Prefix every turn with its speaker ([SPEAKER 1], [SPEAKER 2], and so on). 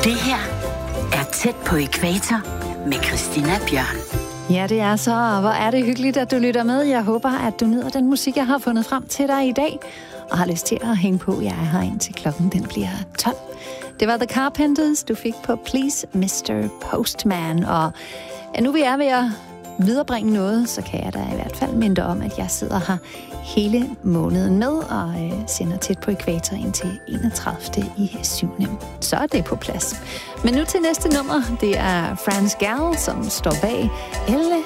[SPEAKER 1] Det her er Tæt på ækvator med Christina Bjørn.
[SPEAKER 2] Ja, det er så. Hvor er det hyggeligt, at du lytter med. Jeg håber, at du nyder den musik, jeg har fundet frem til dig i dag, og har lyst til at hænge på. Jeg er her indtil klokken den bliver 12. Det var The Carpenters, du fik på Please Mr. Postman. Og nu vi er ved at viderebringe noget, så kan jeg da i hvert fald minde om, at jeg sidder her hele måneden med og sender Tæt på ækvator ind til 31.7. Så er det på plads. Men nu til næste nummer. Det er Franz Gall, som står bag Elle